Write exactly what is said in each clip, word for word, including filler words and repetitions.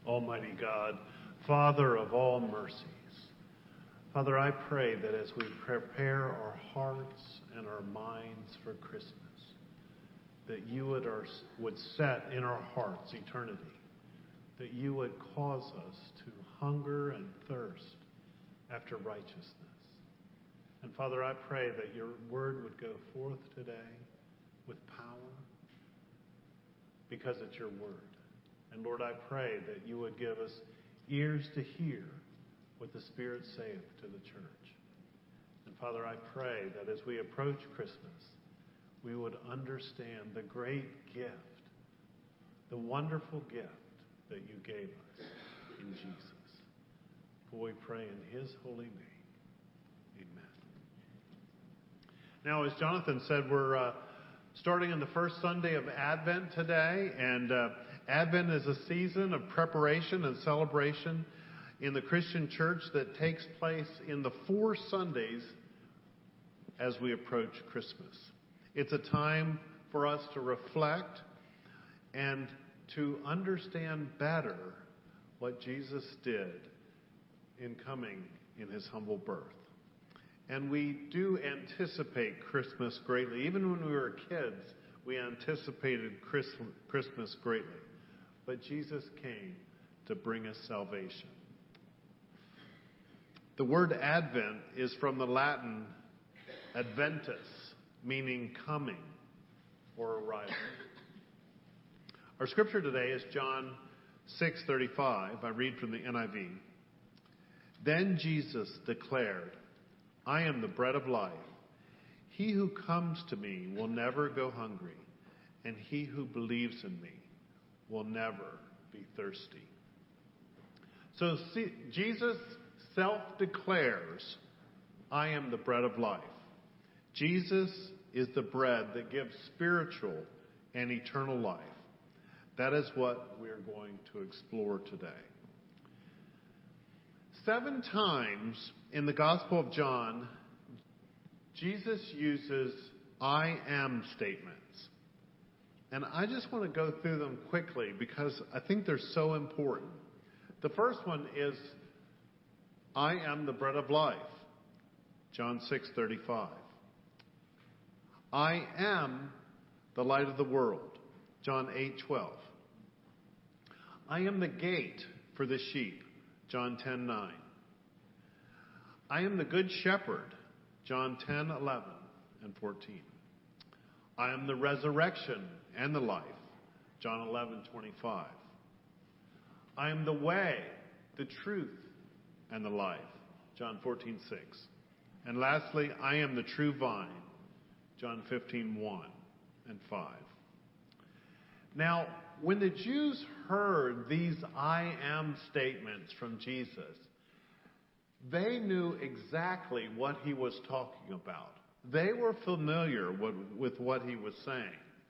Almighty God, Father of all mercies. Father, I pray that as we prepare our hearts and our minds for Christmas, that you would, our, would set in our hearts eternity, that you would cause us to hunger and thirst after righteousness. And Father, I pray that your word would go forth today with power because it's your word. And Lord, I pray that you would give us ears to hear what the Spirit saith to the church. And Father, I pray that as we approach Christmas, we would understand the great gift, the wonderful gift that you gave us in Jesus. For we pray in his holy name. Amen. Now, as Jonathan said, we're uh, starting on the first Sunday of Advent today, and uh, Advent is a season of preparation and celebration in the Christian church that takes place in the four Sundays as we approach Christmas. It's a time for us to reflect and to understand better what Jesus did in coming in his humble birth. And we do anticipate Christmas greatly. Even when we were kids, we anticipated Christmas greatly. But Jesus came to bring us salvation. The word Advent is from the Latin adventus, meaning coming or arrival. Our scripture today is John six thirty-five. I read from the N I V. Then Jesus declared, I am the bread of life. He who comes to me will never go hungry, and he who believes in me will never be thirsty. So see, Jesus self-declares, I am the bread of life. Jesus is the bread that gives spiritual and eternal life. That is what we're going to explore today. Seven times in the Gospel of John, Jesus uses I am statements. And I just want to go through them quickly because I think they're so important. The first one is, I am the bread of life. John six thirty-five. I am the light of the world. John eight twelve. I am the gate for the sheep. John ten nine. I am the good shepherd. John ten eleven and fourteen. I am the resurrection and the life. John eleven twenty-five. I am the way, the truth, and the life. John fourteen six. And lastly, I am the true vine. John fifteen one and five. Now, when the Jews heard these I am statements from Jesus, they knew exactly what he was talking about. They were familiar with, with what he was saying.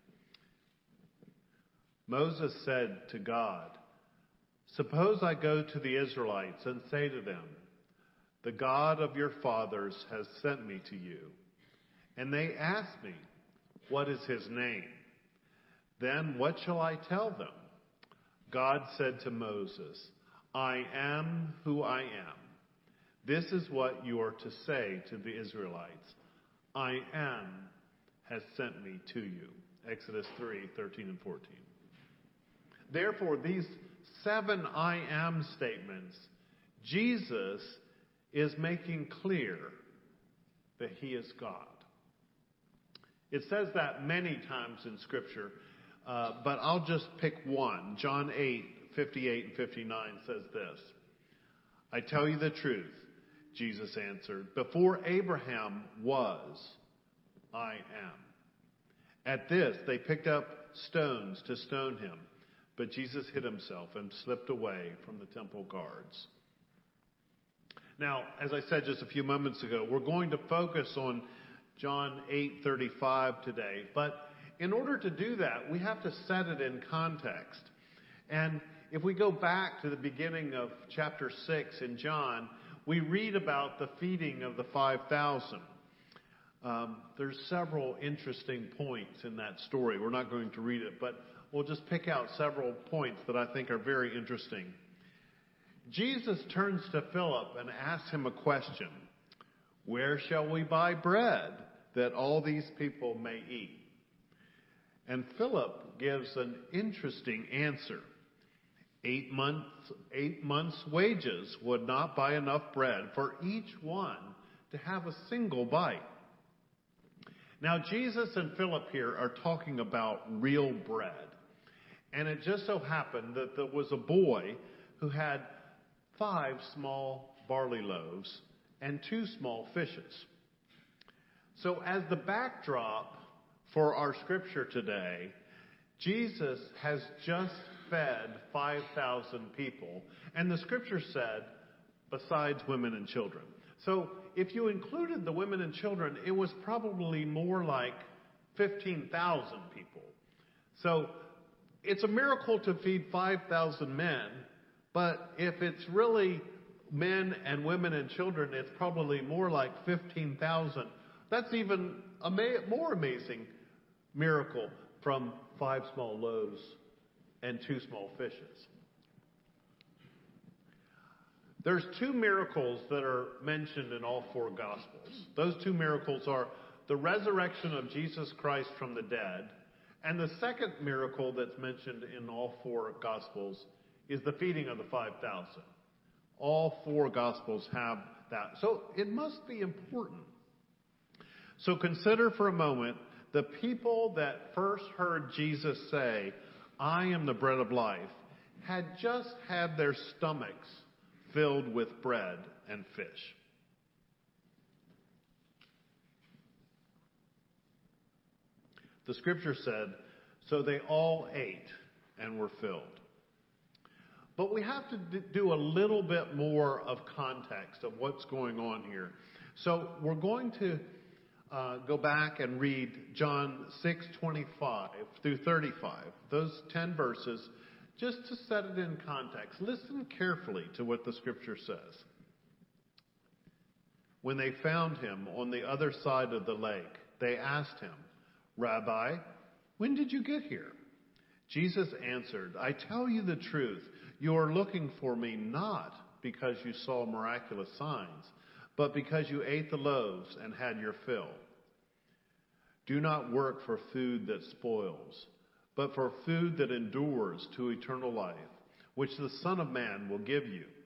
Moses said to God, suppose I go to the Israelites and say to them, the God of your fathers has sent me to you. And they ask me, what is his name? Then what shall I tell them? God said to Moses, I am who I am. This is what you are to say to the Israelites. I am has sent me to you. Exodus three thirteen and fourteen. Therefore, these seven I am statements, Jesus is making clear that he is God. It says that many times in Scripture, uh, but I'll just pick one. John eight fifty-eight and fifty-nine says this. I tell you the truth, Jesus answered, before Abraham was, I am. At this, they picked up stones to stone him, but Jesus hid himself and slipped away from the temple guards. Now, as I said just a few moments ago, we're going to focus on John eight thirty-five today, but in order to do that, we have to set it in context. And if we go back to the beginning of chapter six in John, we read about the feeding of the five thousand. Um, there's several interesting points in that story. We're not going to read it, but we'll just pick out several points that I think are very interesting. Jesus turns to Philip and asks him a question. Where shall we buy bread that all these people may eat? And Philip gives an interesting answer. Eight months, eight months' wages would not buy enough bread for each one to have a single bite. Now, Jesus and Philip here are talking about real bread. And it just so happened that there was a boy who had five small barley loaves and two small fishes. So as the backdrop for our scripture today, Jesus has just fed five thousand people, and the scripture said, besides women and children. So if you included the women and children, it was probably more like fifteen thousand people. So it's a miracle to feed five thousand men, but if it's really men and women and children, it's probably more like fifteen thousand. That's even a more amazing miracle from five small loaves and two small fishes. There's two miracles that are mentioned in all four Gospels. Those two miracles are the resurrection of Jesus Christ from the dead, and the second miracle that's mentioned in all four Gospels is the feeding of the five thousand. All four Gospels have that. So it must be important. So consider for a moment the people that first heard Jesus say, I am the bread of life, had just had their stomachs filled with bread and fish. The scripture said, so they all ate and were filled. But we have to do a little bit more of context of what's going on here. So we're going to uh, go back and read John six twenty-five through thirty-five, those ten verses, just to set it in context. Listen carefully to what the scripture says. When they found him on the other side of the lake, they asked him, Rabbi, when did you get here? Jesus answered, I tell you the truth. You are looking for me not because you saw miraculous signs, but because you ate the loaves and had your fill. Do not work for food that spoils, but for food that endures to eternal life, which the Son of Man will give you.